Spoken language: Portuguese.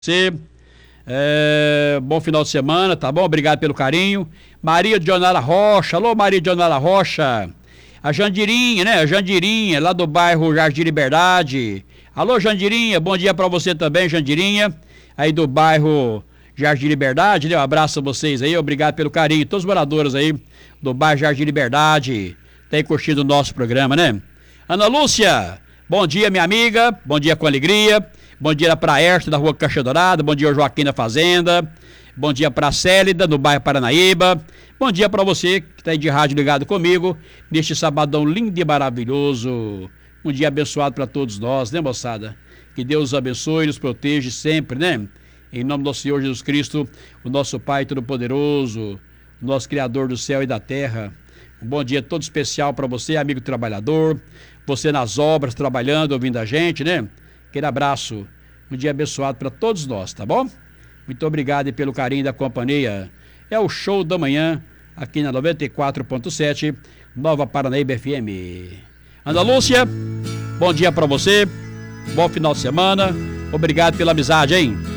Você, bom final de semana, tá bom? Obrigado pelo carinho. Maria de Jonara Rocha, alô Maria de Jonara Rocha. A Jandirinha, né? A Jandirinha, lá do bairro Jardim Liberdade. Alô Jandirinha, bom dia pra você também, Jandirinha. Aí do bairro Jardim Liberdade, né? Um abraço a vocês aí, obrigado pelo carinho. Todos os moradores aí do bairro Jardim Liberdade, tem curtido o nosso programa, né? Ana Lúcia, bom dia minha amiga, bom dia com alegria. Bom dia para a Erste, da rua Caixa Dourada. Bom dia ao Joaquim da Fazenda. Bom dia para a Célida, no bairro Paranaíba. Bom dia para você que está aí de rádio ligado comigo, neste sabadão lindo e maravilhoso. Um dia abençoado para todos nós, né, moçada? Que Deus os abençoe e nos proteja sempre, né? Em nome do nosso Senhor Jesus Cristo, o nosso Pai Todo-Poderoso, o nosso Criador do céu e da terra. Um bom dia todo especial para você, amigo trabalhador. Você nas obras, trabalhando, ouvindo a gente, né? Aquele abraço, um dia abençoado para todos nós, tá bom? Muito obrigado e pelo carinho da companhia. É o Show da Manhã, aqui na 94.7, Nova Paranaíba FM. Ana Lúcia, bom dia para você, bom final de semana, obrigado pela amizade, hein?